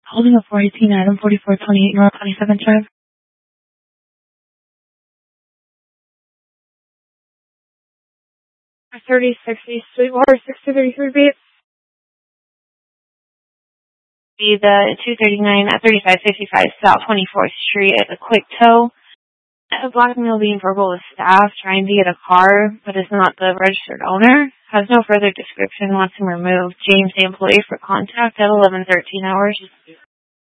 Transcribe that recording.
Holding a 418 item 4428 North 27th Drive. 3060 Sweetwater 6233 beats. Be the 239 at 3555 South 24th Street at the Quick Tow. A black male being verbal with staff trying to get a car, but is not the registered owner. Has no further description, wants him removed. James, the employee, for contact at 11:13 hours.